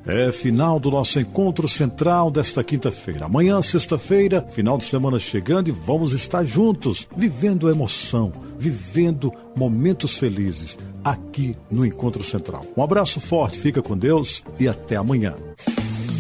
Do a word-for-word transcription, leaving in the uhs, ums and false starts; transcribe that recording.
É final do nosso encontro central desta quinta-feira. Amanhã, sexta-feira, final de semana chegando e vamos estar juntos, vivendo emoção, vivendo momentos felizes aqui no Encontro Central. Um abraço forte, fica com Deus e até amanhã.